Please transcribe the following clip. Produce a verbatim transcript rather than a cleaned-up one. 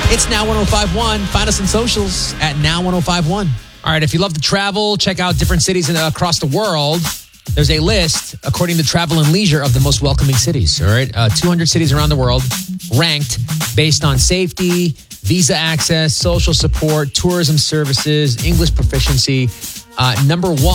It's Now one oh five point one. Find us on socials at Now one oh five point one. All right, if you love to travel, check out different cities in, uh, across the world. There's a list, according to Travel and Leisure, of the most welcoming cities. All right, uh, two hundred cities around the world ranked based on safety, visa access, social support, tourism services, English proficiency. Uh, number one.